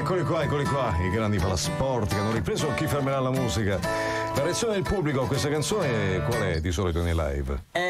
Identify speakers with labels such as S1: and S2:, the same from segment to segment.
S1: Eccoli qua, i grandi palasport che hanno ripreso Chi fermerà la musica. La reazione del pubblico a questa canzone qual è di solito nei live?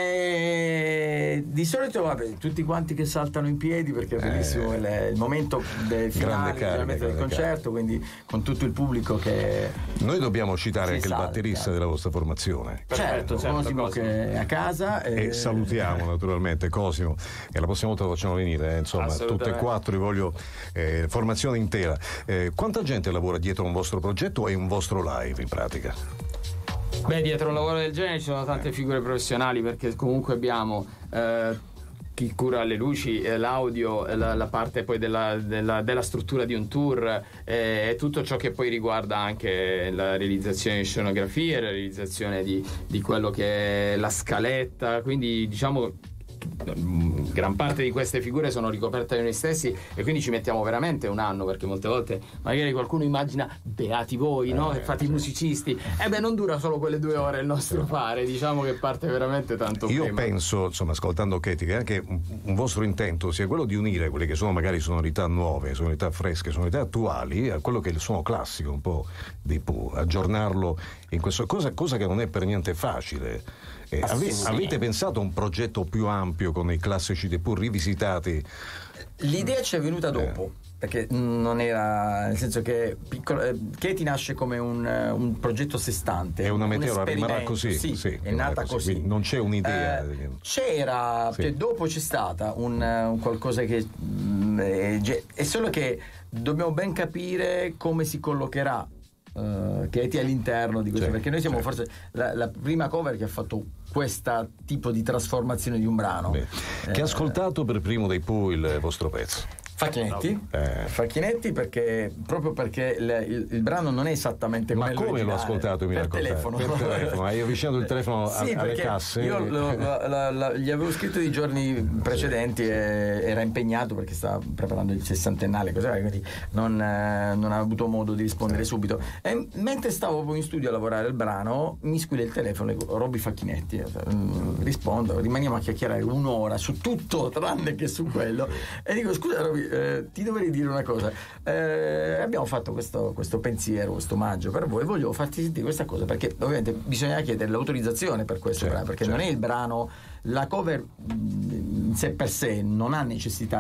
S2: Di solito vabbè, tutti quanti che saltano in piedi perché è bellissimo il momento del finale del concerto, quindi con tutto il pubblico che
S1: noi dobbiamo citare anche
S2: salta.
S1: Il batterista della vostra formazione,
S2: certo Cosimo che è a casa
S1: e salutiamo naturalmente Cosimo, e la prossima volta lo facciamo venire, insomma tutte e quattro, vi voglio formazione intera. Quanta gente lavora dietro un vostro progetto e un vostro live in pratica?
S3: Beh, dietro un lavoro del genere ci sono tante figure professionali, perché comunque abbiamo chi cura le luci, l'audio, la parte poi della struttura di un tour, e tutto ciò che poi riguarda anche la realizzazione di scenografie, la realizzazione di quello che è la scaletta, quindi diciamo gran parte di queste figure sono ricoperte da noi stessi, e quindi ci mettiamo veramente un anno, perché molte volte magari qualcuno immagina beati voi, no? Che fate i musicisti, non dura solo quelle 2 ore il nostro fare, diciamo che parte veramente tanto prima.
S1: Io penso, insomma, ascoltando Katie, che anche un vostro intento sia quello di unire quelle che sono magari sonorità nuove, sonorità fresche, sonorità attuali a quello che è il suono classico un po' dei Pooh, aggiornarlo in questo cosa che non è per niente facile. Avete pensato a un progetto più ampio con i classici dei Pooh rivisitati?
S2: L'idea ci è venuta dopo, perché non era, nel senso che Katie nasce come un progetto a sé stante.
S1: È una meteora, rimarrà così.
S2: Sì, è nata così.
S1: Non c'è un'idea.
S2: C'era, cioè, dopo c'è stata un qualcosa che è solo che dobbiamo ben capire come si collocherà Katie all'interno di questo, perché noi siamo forse la prima cover che ha fatto questo tipo di trasformazione di un brano.
S1: Che ha ascoltato per primo dei Pooh il vostro pezzo?
S2: Facchinetti, perché proprio perché il brano non è esattamente come
S1: l'originale. Ma come l'ho ascoltato?
S2: Per telefono.
S1: Hai avvicinato il telefono alle casse?
S2: Io gli avevo scritto di giorni precedenti, e era impegnato perché stava preparando il 60ennale, quindi non ha avuto modo di rispondere subito. E mentre stavo poi in studio a lavorare il brano, mi squilla il telefono e dico: Robby Facchinetti. Rispondo, rimaniamo a chiacchierare un'ora su tutto tranne che su quello, e dico: scusa Robby, ti dovrei dire una cosa, abbiamo fatto questo pensiero, questo omaggio per voi, voglio farti sentire questa cosa, perché ovviamente bisogna chiedere l'autorizzazione per questo brano, perché non è il brano, la cover in sé per sé non ha necessità